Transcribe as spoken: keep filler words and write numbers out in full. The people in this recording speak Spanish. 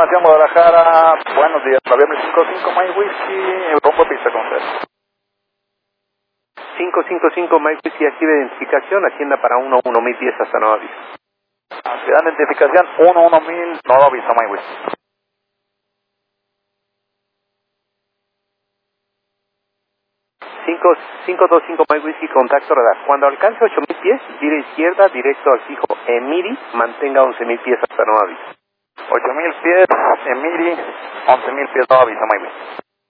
información, Guadalajara. Buenos días, noviembre cinco cinco, Mike Whiskey, rompo pista con usted. cinco cinco cinco, Mike Whiskey, aquí de identificación, hacienda para uno uno mil pies hasta nuevo aviso. Ciudad de identificación uno uno mil, nuevo aviso, Mike Whiskey. cinco cinco dos cinco, Mike Whiskey, contacto radar. Cuando alcance ocho mil pies, gire izquierda, directo al fijo Emiri, mantenga once mil pies hasta nuevo aviso. ocho mil pies, Emiri, once mil pies, nuevo aviso, Mike Whiskey.